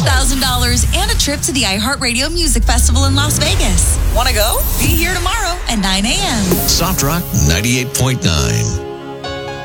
$1,000 and a trip to the iHeartRadio Music Festival in Las Vegas. Want to go? Be here tomorrow at 9 a.m. Soft Rock 98.9.